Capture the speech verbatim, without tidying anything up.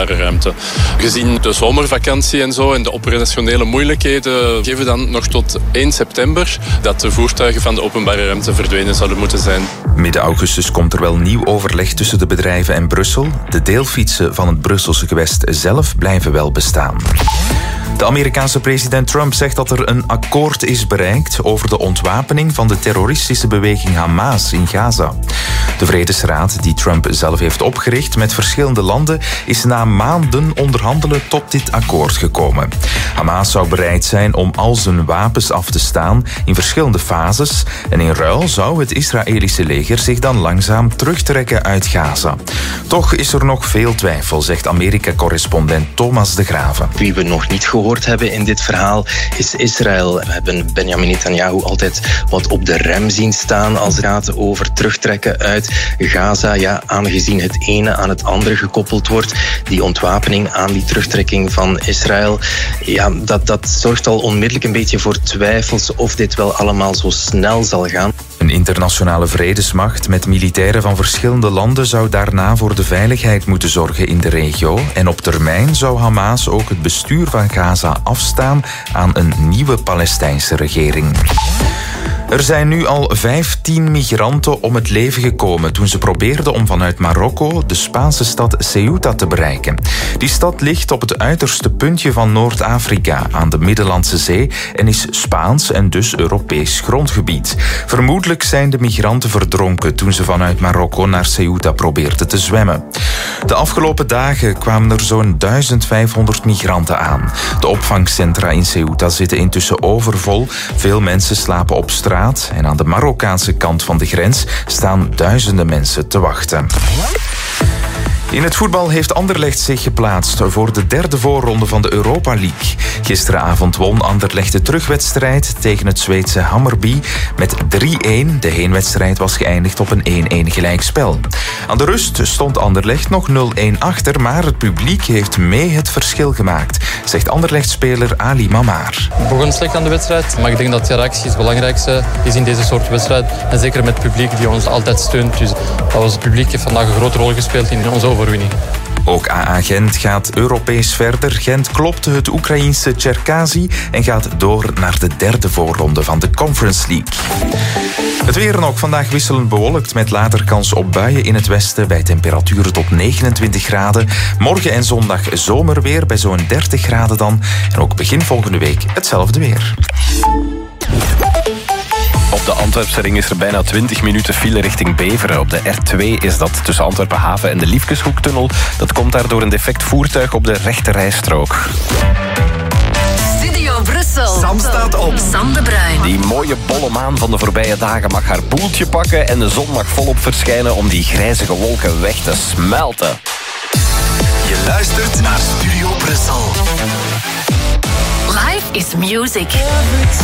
openbare ruimte. Gezien de zomervakantie en zo en de operationele moeilijkheden geven we dan nog tot één september dat de voertuigen van de openbare ruimte verdwenen zouden moeten zijn. Midden augustus komt er wel nieuw overleg tussen de bedrijven en Brussel. De deelfietsen van het Brusselse gewest zelf blijven wel bestaan. De Amerikaanse president Trump zegt dat er een akkoord is bereikt over de ontwapening van de terroristische beweging Hamas in Gaza. De Vredesraad, die Trump zelf heeft opgericht met verschillende landen, is na maanden onderhandelen tot dit akkoord gekomen. Hamas zou bereid zijn om al zijn wapens af te staan in verschillende fases en in ruil zou het Israëlische leger zich dan langzaam terugtrekken uit Gaza. Toch is er nog veel twijfel, zegt Amerika-correspondent Thomas de Graven. Wie we nog niet gehoord hebben in dit verhaal is Israël. We hebben Benjamin Netanyahu altijd wat op de rem zien staan als het gaat over terugtrekken uit Gaza. Ja, aangezien het ene aan het andere gekoppeld wordt, die ontwapening aan die terugtrekking van Israël, ja, dat, dat zorgt al onmiddellijk een beetje voor twijfels of dit wel allemaal zo snel zal gaan. Een internationale vredesmacht met militairen van verschillende landen zou daarna voor de veiligheid moeten zorgen in de regio. En op termijn zou Hamas ook het bestuur van Gaza afstaan aan een nieuwe Palestijnse regering. Er zijn nu al vijftien migranten om het leven gekomen toen ze probeerden om vanuit Marokko de Spaanse stad Ceuta te bereiken. Die stad ligt op het uiterste puntje van Noord-Afrika aan de Middellandse Zee en is Spaans en dus Europees grondgebied. Vermoedelijk zijn de migranten verdronken toen ze vanuit Marokko naar Ceuta probeerden te zwemmen. De afgelopen dagen kwamen er zo'n duizend vijfhonderd migranten aan. De opvangcentra in Ceuta zitten intussen overvol. Veel mensen slapen op straat. En aan de Marokkaanse kant van de grens staan duizenden mensen te wachten. In het voetbal heeft Anderlecht zich geplaatst voor de derde voorronde van de Europa League. Gisteravond won Anderlecht de terugwedstrijd tegen het Zweedse Hammarby met drie-een. De heenwedstrijd was geëindigd op een één-één gelijkspel. Aan de rust stond Anderlecht nog nul-één achter, maar het publiek heeft mee het verschil gemaakt, zegt Anderlecht-speler Ali Mamar. We begonnen slecht aan de wedstrijd, maar ik denk dat de reactie het belangrijkste is in deze soort wedstrijd. En zeker met het publiek die ons altijd steunt. Dus dat was het publiek heeft vandaag een grote rol gespeeld in onze overwinning. Ook A A Gent gaat Europees verder. Gent klopte het Oekraïense Cherkasy en gaat door naar de derde voorronde van de Conference League. Het weer nog vandaag wisselend bewolkt met later kans op buien in het westen bij temperaturen tot negenentwintig graden. Morgen en zondag zomerweer bij zo'n dertig graden dan. En ook begin volgende week hetzelfde weer. Op de Antwerpse ring is er bijna twintig minuten file richting Beveren. Op de R twee is dat tussen Antwerpen Haven en de Liefkeshoektunnel. Dat komt daar door een defect voertuig op de rechte rijstrook. Studio Brussel. Sam staat op. Sam de Bruin. Die mooie bolle maan van de voorbije dagen mag haar boeltje pakken en de zon mag volop verschijnen om die grijzige wolken weg te smelten. Je luistert naar Studio Brussel. Life is music.